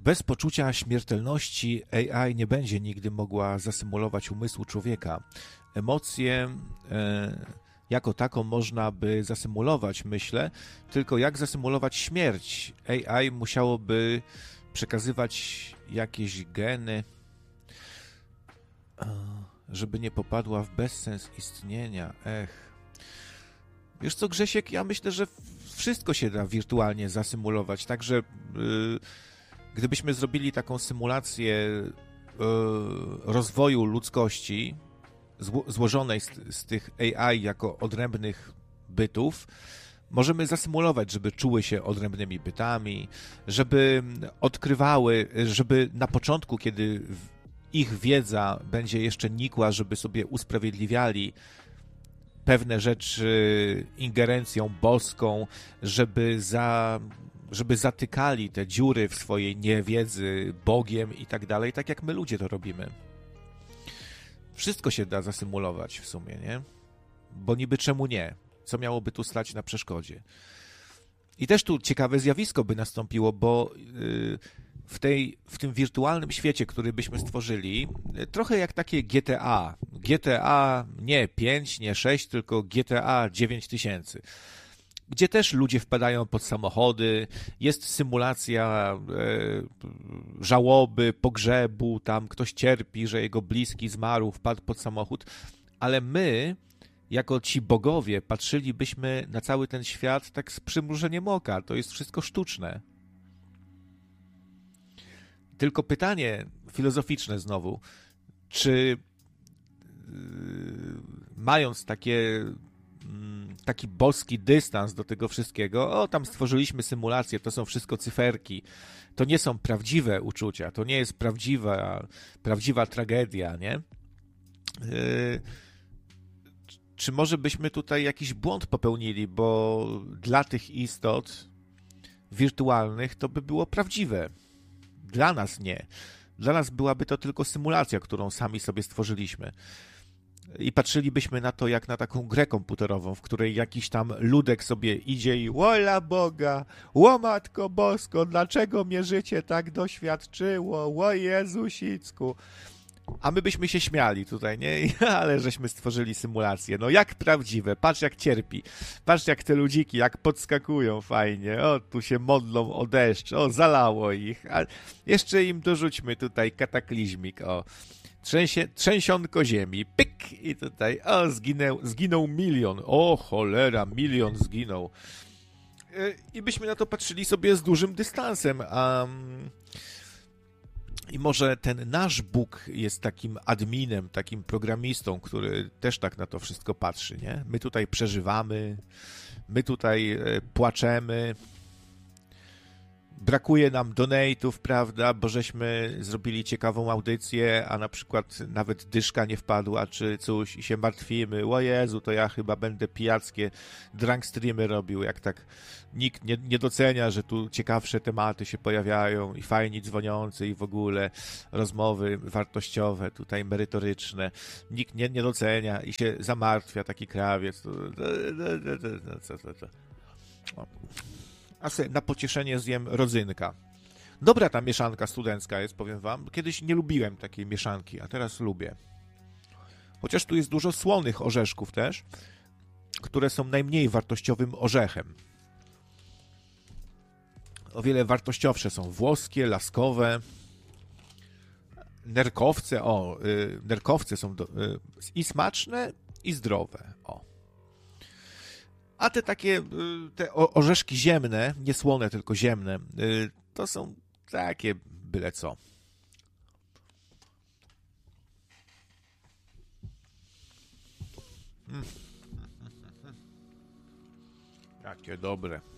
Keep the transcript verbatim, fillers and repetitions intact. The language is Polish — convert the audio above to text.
Bez poczucia śmiertelności A I nie będzie nigdy mogła zasymulować umysłu człowieka. Emocje e, jako taką można by zasymulować, myślę, tylko jak zasymulować śmierć? A I musiałoby przekazywać jakieś geny, żeby nie popadła w bezsens istnienia. Ech. Wiesz co, Grzesiek, ja myślę, że wszystko się da wirtualnie zasymulować, także yy, gdybyśmy zrobili taką symulację yy, rozwoju ludzkości zło- złożonej z, z tych A I jako odrębnych bytów, możemy zasymulować, żeby czuły się odrębnymi bytami, żeby odkrywały, żeby na początku, kiedy ich wiedza będzie jeszcze nikła, żeby sobie usprawiedliwiali pewne rzeczy ingerencją boską, żeby, za, żeby zatykali te dziury w swojej niewiedzy Bogiem i tak dalej, tak jak my ludzie to robimy. Wszystko się da zasymulować w sumie, nie? Bo niby czemu nie? Co miałoby tu stać na przeszkodzie? I też tu ciekawe zjawisko by nastąpiło, bo yy, w, tej, w tym wirtualnym świecie, który byśmy stworzyli, trochę jak takie G T A. G T A nie pięć, nie sześć, tylko G T A dziewięć tysięcy. Gdzie też ludzie wpadają pod samochody, jest symulacja e, żałoby, pogrzebu, tam ktoś cierpi, że jego bliski zmarł, wpadł pod samochód, ale my, jako ci bogowie, patrzylibyśmy na cały ten świat tak z przymrużeniem oka. To jest wszystko sztuczne. Tylko pytanie filozoficzne znowu, czy yy, mając takie, yy, taki boski dystans do tego wszystkiego, o tam stworzyliśmy symulację, to są wszystko cyferki, to nie są prawdziwe uczucia, to nie jest prawdziwa, prawdziwa tragedia, nie? Yy, czy może byśmy tutaj jakiś błąd popełnili, bo dla tych istot wirtualnych to by było prawdziwe. Dla nas nie. Dla nas byłaby to tylko symulacja, którą sami sobie stworzyliśmy. I patrzylibyśmy na to jak na taką grę komputerową, w której jakiś tam ludek sobie idzie i wola Boga, ło Matko Bosko, dlaczego mnie życie tak doświadczyło, ło Jezusicku. A my byśmy się śmiali tutaj, nie? Ale żeśmy stworzyli symulację. No jak prawdziwe, patrz jak cierpi. Patrz jak te ludziki, jak podskakują fajnie. O, tu się modlą o deszcz. O, zalało ich. A jeszcze im dorzućmy tutaj kataklizmik. O, trzęsie, trzęsionko ziemi. Pyk! I tutaj, o, zginął, zginął milion. O, cholera, milion zginął. I byśmy na to patrzyli sobie z dużym dystansem, a... I może ten nasz Bóg jest takim adminem, takim programistą, który też tak na to wszystko patrzy, nie? My tutaj przeżywamy, my tutaj płaczemy, brakuje nam donate'ów, prawda, bo żeśmy zrobili ciekawą audycję, a na przykład nawet dyszka nie wpadła, czy coś i się martwimy. O Jezu, to ja chyba będę pijackie drunk streamy robił, jak tak nikt nie, nie docenia, że tu ciekawsze tematy się pojawiają i fajni dzwoniący i w ogóle rozmowy wartościowe, tutaj merytoryczne. Nikt nie, nie docenia i się zamartwia taki krawiec. Co to, to. A sobie na pocieszenie zjem rodzynka. Dobra ta mieszanka studencka jest, powiem wam. Kiedyś nie lubiłem takiej mieszanki, a teraz lubię. Chociaż tu jest dużo słonych orzeszków też, które są najmniej wartościowym orzechem. O wiele wartościowsze są włoskie, laskowe, nerkowce. O, y, nerkowce są do, y, i smaczne, i zdrowe. O. A te takie, te orzeszki ziemne, nie słone, tylko ziemne, to są takie byle co. Mm. Jakie dobre.